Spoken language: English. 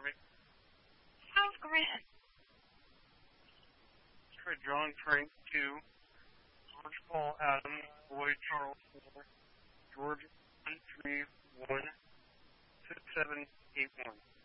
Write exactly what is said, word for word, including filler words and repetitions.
Sounds great. Try John Frank two, George Paul Adams, Lloyd Charles four, George one three one six seven eight one.